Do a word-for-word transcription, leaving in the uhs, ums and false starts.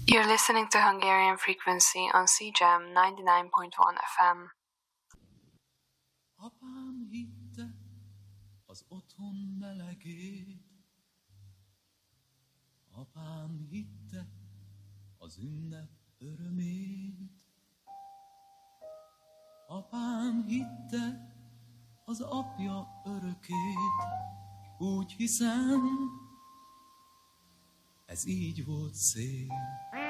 You're listening to Hungarian Frequency on C J A M ninety-nine point one F M. Apám hitte az otthon melegét, apám hitte az ünnep örömét, apám hitte az apja örökét, úgy hiszem, ez így volt szép.